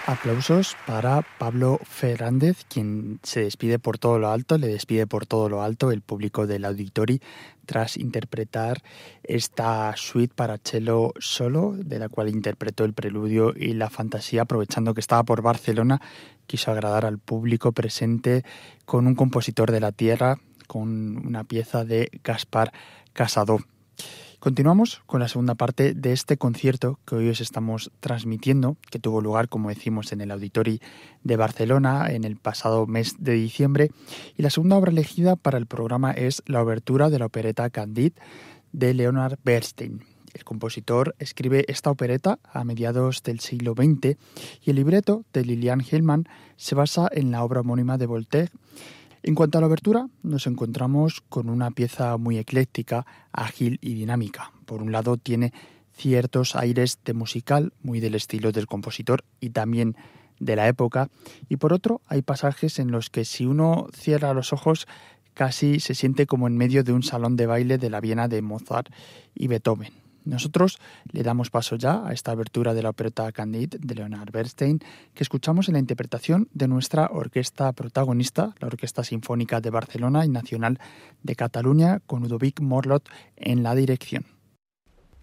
Aplausos para Pablo Fernández, quien se despide por todo lo alto, le despide por todo lo alto el público del Auditori tras interpretar esta suite para cello solo, de la cual interpretó el preludio y la fantasía, aprovechando que estaba por Barcelona. Quiso agradar al público presente con un compositor de la tierra, con una pieza de Gaspar Casado. Continuamos con la segunda parte de este concierto que hoy os estamos transmitiendo, que tuvo lugar, como decimos, en el Auditori de Barcelona en el pasado mes de diciembre. Y la segunda obra elegida para el programa es la obertura de la opereta Candide de Leonard Bernstein. El compositor escribe esta opereta a mediados del siglo XX y el libreto de Lilian Hellman se basa en la obra homónima de Voltaire. En cuanto a la obertura, nos encontramos con una pieza muy ecléctica, ágil y dinámica. Por un lado, tiene ciertos aires de musical, muy del estilo del compositor y también de la época, y por otro, hay pasajes en los que si uno cierra los ojos, casi se siente como en medio de un salón de baile de la Viena de Mozart y Beethoven. Nosotros le damos paso ya a esta abertura de la opereta Candide de Leonard Bernstein, que escuchamos en la interpretación de nuestra orquesta protagonista, la Orquesta Sinfónica de Barcelona y Nacional de Cataluña, con Ludovic Morlot en la dirección.